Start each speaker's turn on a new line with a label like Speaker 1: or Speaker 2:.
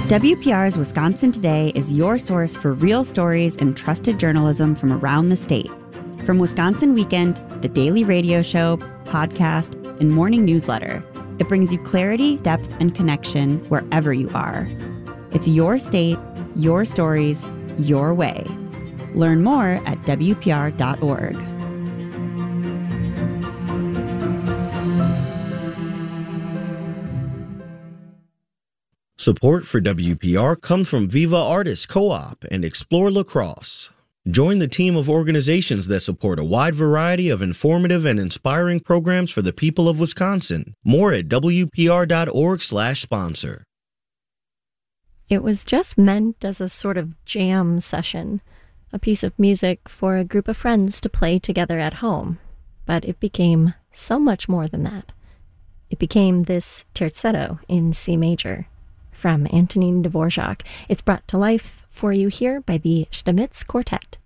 Speaker 1: WPR's Wisconsin Today is your source for real stories and trusted journalism from around the state. From Wisconsin Weekend, the daily radio show, podcast, and morning newsletter, it brings you clarity, depth, and connection wherever you are. It's your state, your stories, your way. Learn more at WPR.org.
Speaker 2: Support for WPR comes from Viva Artists Co-op and Explore Lacrosse. Join the team of organizations that support a wide variety of informative and inspiring programs for the people of Wisconsin. More at WPR.org/sponsor.
Speaker 3: It was just meant as a sort of jam session, a piece of music for a group of friends to play together at home. But it became so much more than that. It became this terzetto in C major from Antonin Dvorak. It's brought to life for you here by the Stamitz Quartet.